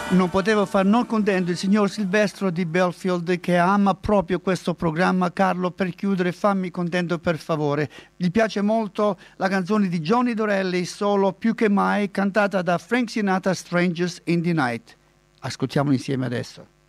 Non potevo far non contento il signor Silvestro di Belfield, che ama proprio questo programma. Carlo, per chiudere, fammi contento per favore. Gli piace molto la canzone di Johnny Dorelli, Solo più che mai, cantata da Frank Sinatra, Strangers in the Night. Ascoltiamolo insieme adesso.